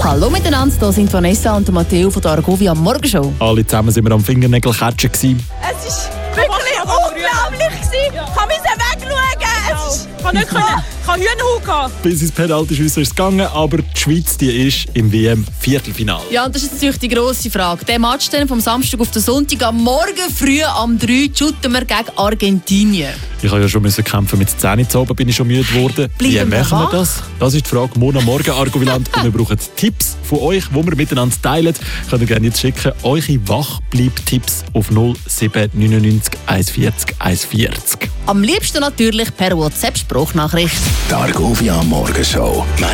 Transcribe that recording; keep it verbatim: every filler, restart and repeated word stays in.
Hallo miteinander, hier sind Vanessa und Matteo von der Argovia Morgenshow. Alle zusammen sind wir am Fingernägelkatschen gewesen. Es ist wirklich unglaublich gewesen. Ich kann wegschauen. Es ist... Ich kann nicht können. Ich kann Hühnerhaut. Bis ins Penaltyschiessen ist es gegangen, aber die Schweiz die ist im W M-Viertelfinale. Ja, und das ist natürlich die grosse Frage. Der Match dann vom Samstag auf den Sonntag, am Morgen früh am drei shooten wir gegen Argentinien. Ich habe ja schon müssen kämpfen mit Zähnen zu oben, bin ich schon müde geworden. Bleiben Wie wir machen wir wach? das? Das ist die Frage. Morgen Morgen Argoviland. Und wir brauchen Tipps von euch, die wir miteinander teilen. Könnt ihr gerne jetzt schicken. Eure Wachbleib-Tipps auf null sieben neun neun eins vier null eins vier null. Am liebsten natürlich per WhatsApp-Sprachnachricht. Die Argovia Morgenshow.